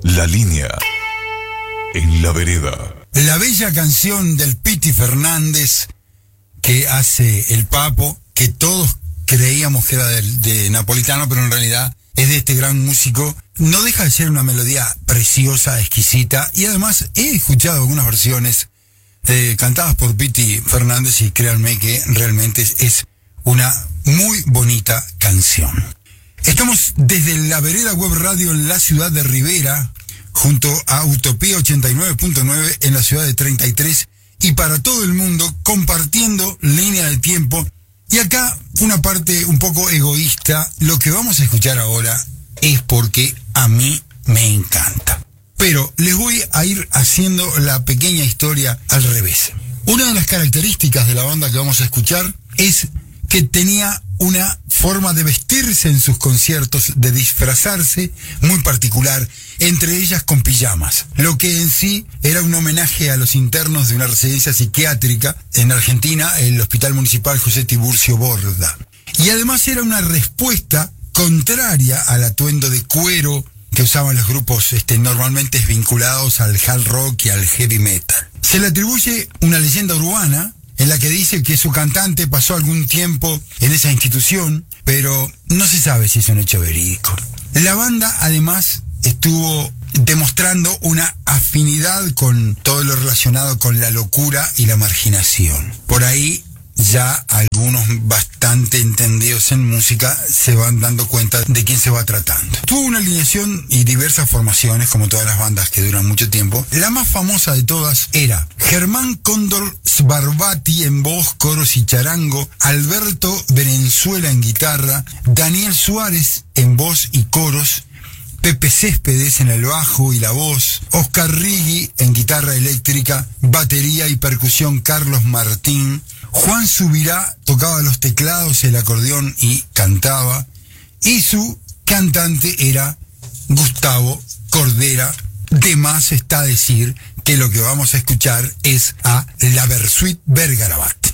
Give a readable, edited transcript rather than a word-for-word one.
La Línea en la vereda. La bella canción del Piti Fernández que hace el Papo, que todos creíamos que era de Napolitano, pero en realidad es de este gran músico. No deja de ser una melodía preciosa, exquisita, y además he escuchado algunas versiones cantadas por Piti Fernández y créanme que realmente es una muy bonita canción. Estamos desde la Vereda Web Radio en la ciudad de Rivera, junto a Utopía 89.9 en la ciudad de 33, y para todo el mundo, compartiendo línea de tiempo. Y acá, una parte un poco egoísta, lo que vamos a escuchar ahora es porque a mí me encanta. Pero les voy a ir haciendo la pequeña historia al revés. Una de las características de la banda que vamos a escuchar es que tenía una forma de vestirse en sus conciertos, de disfrazarse muy particular, entre ellas con pijamas, lo que en sí era un homenaje a los internos de una residencia psiquiátrica en Argentina, el Hospital Municipal José Tiburcio Borda. Y además era una respuesta contraria al atuendo de cuero que usaban los grupos normalmente vinculados al hard rock y al heavy metal. Se le atribuye una leyenda urbana en la que dice que su cantante pasó algún tiempo en esa institución, pero no se sabe si es un hecho verídico. La banda además estuvo demostrando una afinidad con todo lo relacionado con la locura y la marginación. Por ahí ya algunos bastante entendidos en música se van dando cuenta de quién se va tratando. Tuvo una alineación y diversas formaciones, como todas las bandas que duran mucho tiempo. La más famosa de todas era Germán Cóndor Sbarbati en voz, coros y charango, Alberto Venezuela en guitarra, Daniel Suárez en voz y coros, Pepe Céspedes en el bajo y la voz, Oscar Riggi en guitarra eléctrica, batería y percusión Carlos Martín, Juan Subirá tocaba los teclados, el acordeón y cantaba, y su cantante era Gustavo Cordera. De más está decir que lo que vamos a escuchar es a la Versuit Vergarabat.